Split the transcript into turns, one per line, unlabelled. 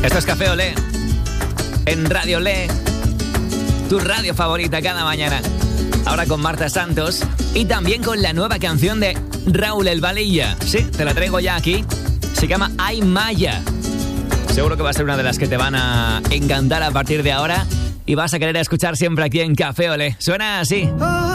Esto es Café Olé, en Radio Olé, tu radio favorita cada mañana. Ahora con Marta Santos y también con la nueva canción de Raúl El Valilla. Sí, te la traigo ya aquí. Se llama Ay Maya. Seguro que va a ser una de las que te van a encantar a partir de ahora y vas a querer escuchar siempre aquí en Café Olé. Suena así.